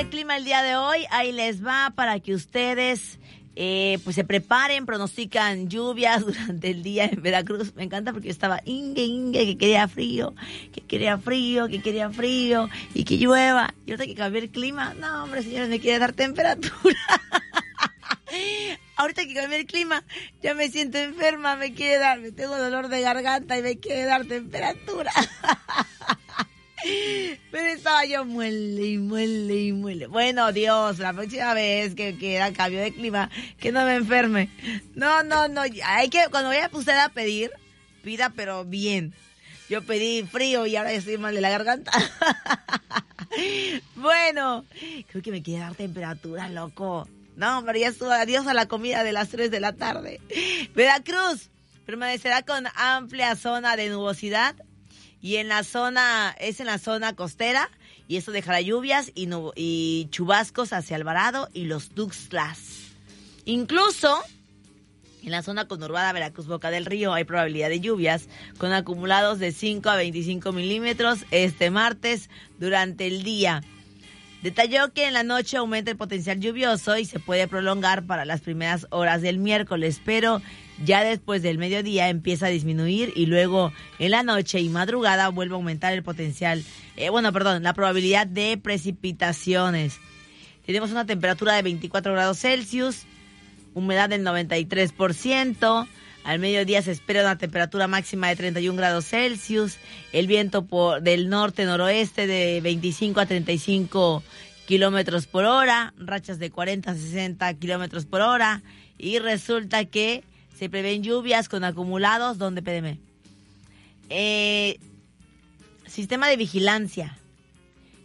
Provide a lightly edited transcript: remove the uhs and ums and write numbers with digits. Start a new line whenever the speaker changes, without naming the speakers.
el clima el día de hoy. Ahí les va para que ustedes pues se preparen. Pronostican lluvias durante el día en Veracruz. Me encanta porque yo estaba que quería frío, que quería frío, que quería frío y que llueva. Y ahorita que cambió el clima, no hombre señores, me quiere dar temperatura. Ahorita que cambié el clima, ya me siento enferma, me tengo dolor de garganta y me quiere dar temperatura. Pero estaba yo muele. Bueno, Dios, la próxima vez que era cambio de clima, que no me enferme. No. Hay que, cuando vaya usted a pedir, pida pero bien. Yo pedí frío y ahora estoy mal de la garganta. Bueno, creo que me quiere dar temperatura, loco. No, pero ya estuvo. Adiós a la comida de las 3 de la tarde. Veracruz permanecerá con amplia zona de nubosidad y en la zona costera, y eso dejará lluvias y chubascos hacia Alvarado y los Tuxtlas. Incluso en la zona conurbada Veracruz Boca del Río hay probabilidad de lluvias con acumulados de 5 a 25 milímetros este martes durante el día. Detalló que en la noche aumenta el potencial lluvioso y se puede prolongar para las primeras horas del miércoles, pero ya después del mediodía empieza a disminuir y luego en la noche y madrugada vuelve a aumentar el potencial, la probabilidad de precipitaciones. Tenemos una temperatura de 24 grados Celsius, humedad del 93%. Al mediodía se espera una temperatura máxima de 31 grados Celsius, el viento del norte-noroeste de 25 a 35 kilómetros por hora, rachas de 40 a 60 kilómetros por hora, y resulta que se prevén lluvias con acumulados, ¿dónde, sistema de vigilancia